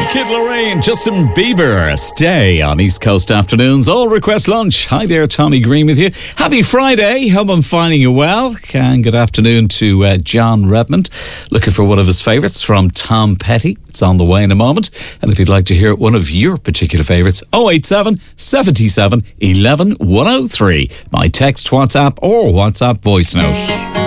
Kid Laroi, Justin Bieber, Stay on East Coast Afternoons. All Request Lunch. Hi there, Tommy Green with you. Happy Friday. Hope I'm finding you well. And good afternoon to John Redmond. Looking for one of his favourites from Tom Petty. It's on the way in a moment. And if you'd like to hear one of your particular favourites, 087 77 11 103. My text, WhatsApp or WhatsApp voice note.